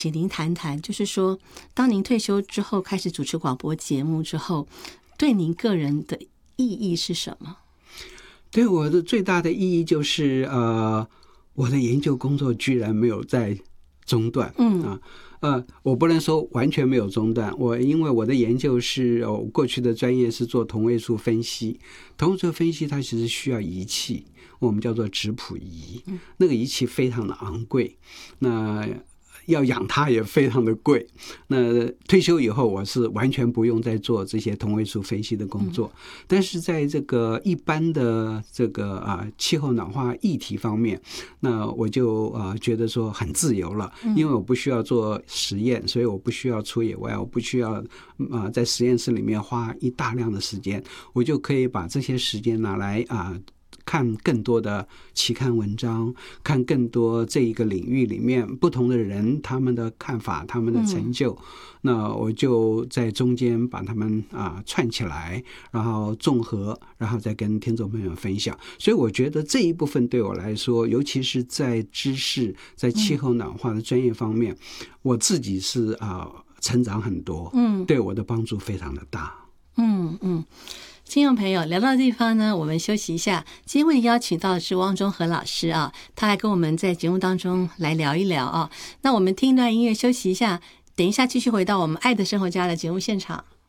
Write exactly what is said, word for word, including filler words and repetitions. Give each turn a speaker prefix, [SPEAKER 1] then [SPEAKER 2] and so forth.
[SPEAKER 1] 请您谈谈，就是说，当您退休之后开始主持广播节目之后，对您个人的意义是什么？
[SPEAKER 2] 对我的最大的意义就是，呃，我的研究工作居然没有在中断。嗯啊，呃，我不能说完全没有中断。我因为我的研究是，我过去的专业是做同位素分析，同位素分析它其实需要仪器，我们叫做质谱仪，那个仪器非常的昂贵，那要养它也非常的贵。那退休以后，我是完全不用再做这些同位素分析的工作。嗯、但是在这个一般的这个啊气候暖化议题方面，那我就啊觉得说很自由了，因为我不需要做实验，所以我不需要出野外，我不需要啊在实验室里面花一大量的时间，我就可以把这些时间拿来啊。看更多的期刊文章，看更多这一个领域里面不同的人他们的看法，他们的成就、嗯、那我就在中间把他们啊串起来，然后综合，然后再跟听众朋友们分享。所以我觉得这一部分对我来说，尤其是在知识在气候暖化的专业方面、嗯、我自己是啊成长很多，嗯，对我的帮助非常的大。
[SPEAKER 1] 嗯嗯，听众朋友，聊到的地方呢，我们休息一下。今天为你邀请到的是汪中和老师啊，他还跟我们在节目当中来聊一聊啊。那我们听一段音乐休息一下，等一下继续回到我们爱的生活家的节目现场。